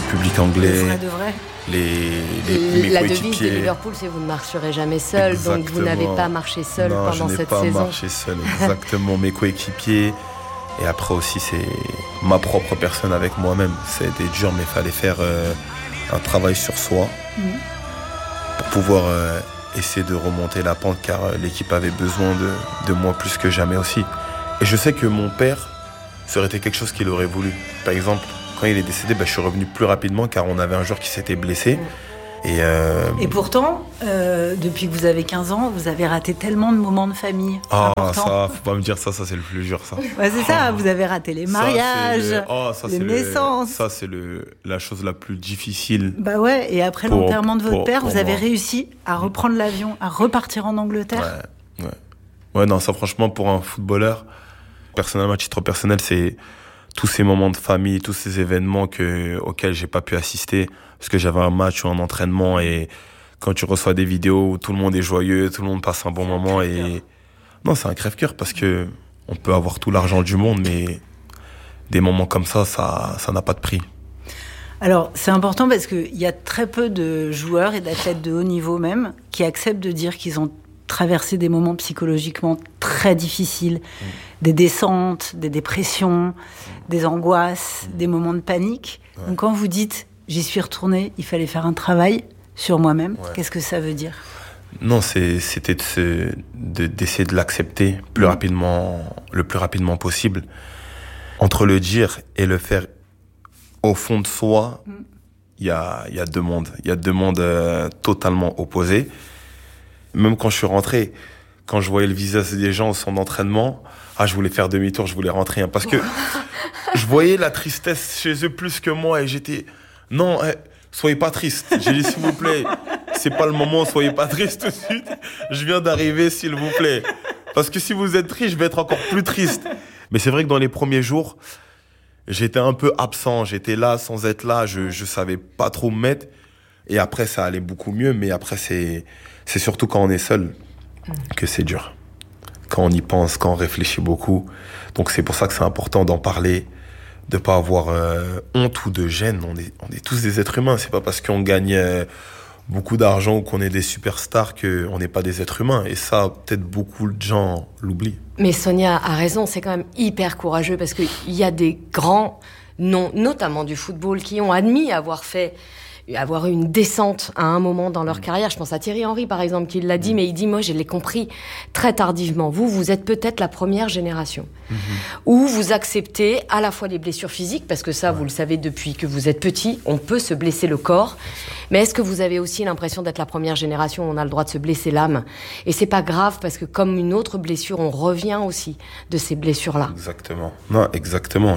public anglais, De vrai. mes La devise de coéquipiers. Liverpool, c'est vous ne marcherez jamais seul. Exactement. Donc vous n'avez pas marché seul Non, pendant cette je n'ai saison. pas marché seul, exactement. Mes coéquipiers. Et après aussi, c'est ma propre personne avec moi-même. Ça a été dur, mais il fallait faire un travail sur soi pour pouvoir essayer de remonter la pente, car l'équipe avait besoin de moi plus que jamais aussi. Et je sais que mon père, ça aurait été quelque chose qu'il aurait voulu. Par exemple, quand il est décédé, je suis revenu plus rapidement car on avait un joueur qui s'était blessé. Et pourtant, depuis que vous avez 15 ans, vous avez raté tellement de moments de famille. Ah, importants. ça, faut pas me dire ça c'est le plus dur, ça. Ouais, c'est ça, vous avez raté les mariages, les naissances. Ça, c'est la chose la plus difficile. Bah ouais, et après l'enterrement de votre père, vous avez moi. réussi à reprendre l'avion, à repartir en Angleterre. Ouais, non, ça, franchement, pour un footballeur, personnellement, à titre personnel, c'est tous ces moments de famille, tous ces événements auxquels j'ai pas pu assister, parce que j'avais un match ou un entraînement, et quand tu reçois des vidéos où tout le monde est joyeux, tout le monde passe un bon moment, et non, c'est un crève-cœur, parce que on peut avoir tout l'argent du monde, mais des moments comme ça n'a pas de prix. Alors, c'est important parce qu'il y a très peu de joueurs et d'athlètes de haut niveau même qui acceptent de dire qu'ils ont traversé des moments psychologiquement très difficiles, des descentes, des dépressions, des angoisses, des moments de panique. Ouais. Donc quand vous dites « j'y suis retourné, il fallait faire un travail sur moi-même », qu'est-ce que ça veut dire ? Non, c'était d'essayer de l'accepter le plus rapidement possible. Entre le dire et le faire au fond de soi, il y a deux mondes. Il y a deux mondes totalement opposés. Même quand je suis rentré, quand je voyais le visage des gens au centre d'entraînement, je voulais faire demi-tour, je voulais rentrer. Parce que je voyais la tristesse chez eux plus que moi, et j'étais... Non, soyez pas triste. J'ai dit, s'il vous plaît, c'est pas le moment, soyez pas triste tout de suite. Je viens d'arriver, s'il vous plaît. Parce que si vous êtes triste, je vais être encore plus triste. Mais c'est vrai que dans les premiers jours, j'étais un peu absent. J'étais là sans être là. Je savais pas trop me mettre. Et après, ça allait beaucoup mieux. Mais après, c'est surtout quand on est seul que c'est dur. Quand on y pense, quand on réfléchit beaucoup. Donc c'est pour ça que c'est important d'en parler, de pas avoir honte ou de gêne. On est tous des êtres humains. C'est pas parce qu'on gagne beaucoup d'argent ou qu'on est des superstars qu'on n'est pas des êtres humains. Et ça, peut-être beaucoup de gens l'oublient. Mais Sonia a raison, c'est quand même hyper courageux parce qu'il y a des grands noms, notamment du football, qui ont admis avoir eu une descente à un moment dans leur carrière. Je pense à Thierry Henry, par exemple, qui l'a dit, mais il dit, moi, je l'ai compris très tardivement. Vous êtes peut-être la première génération où vous acceptez à la fois les blessures physiques, parce que ça, vous le savez depuis que vous êtes petit, on peut se blesser le corps, mais est-ce que vous avez aussi l'impression d'être la première génération où on a le droit de se blesser l'âme ? Et c'est pas grave, parce que comme une autre blessure, on revient aussi de ces blessures-là. Exactement. Non, exactement.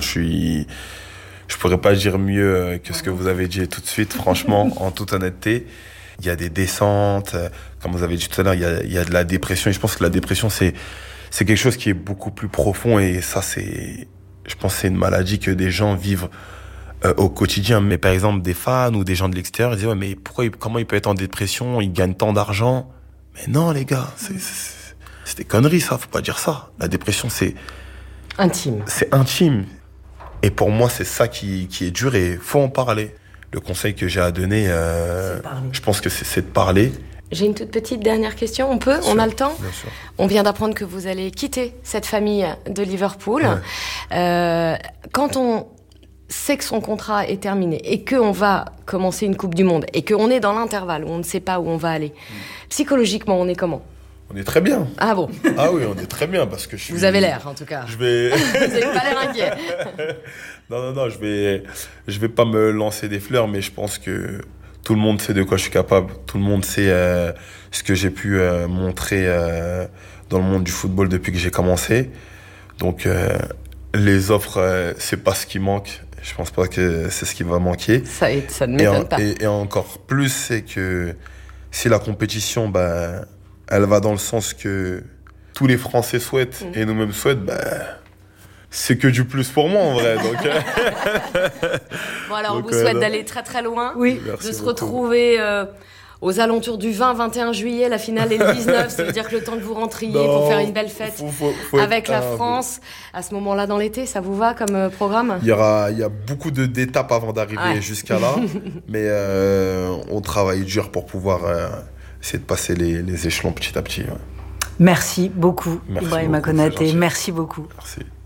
Je pourrais pas dire mieux que ce que vous avez dit tout de suite, franchement, en toute honnêteté. Il y a des descentes, comme vous avez dit tout à l'heure, il y a de la dépression. Et je pense que la dépression, c'est quelque chose qui est beaucoup plus profond. Et ça, je pense que c'est une maladie que des gens vivent au quotidien. Mais par exemple, des fans ou des gens de l'extérieur, ils disent, ouais, mais comment il peut être en dépression? Il gagne tant d'argent. Mais non, les gars, c'est des conneries, ça. Faut pas dire ça. La dépression, c'est intime. C'est intime. Et pour moi, c'est ça qui est dur, et faut en parler. Le conseil que j'ai à donner, je pense que c'est de parler. J'ai une toute petite dernière question, on peut ? On a le temps ? Bien sûr. On vient d'apprendre que vous allez quitter cette famille de Liverpool. Ouais. Quand on sait que son contrat est terminé et qu'on va commencer une Coupe du Monde et qu'on est dans l'intervalle où on ne sait pas où on va aller, psychologiquement, on est comment ? On est très bien. Ah bon ? Ah oui, on est très bien parce que Vous avez l'air, en tout cas. Vous n'avez pas l'air inquiet. Non, je vais pas me lancer des fleurs, mais je pense que tout le monde sait de quoi je suis capable. Tout le monde sait ce que j'ai pu montrer dans le monde du football depuis que j'ai commencé. Donc, les offres, c'est pas ce qui manque. Je pense pas que c'est ce qui va manquer. Ça ne m'étonne pas. Et encore plus, c'est que si la compétition, elle va dans le sens que tous les Français souhaitent et nous-mêmes souhaitent, c'est que du plus pour moi en vrai. Donc, bon alors on vous souhaite d'aller très très loin, oui, de se retrouver aux alentours du 20-21 juillet, la finale est le 19, ça veut dire que le temps que vous rentriez pour faire une belle fête avec la France, à ce moment-là dans l'été, ça vous va comme programme ? Il y a beaucoup d'étapes avant d'arriver jusqu'à là, mais on travaille dur pour pouvoir essayer de passer les échelons petit à petit. Ouais. Merci beaucoup, Ibrahima Konaté. Merci beaucoup. Merci.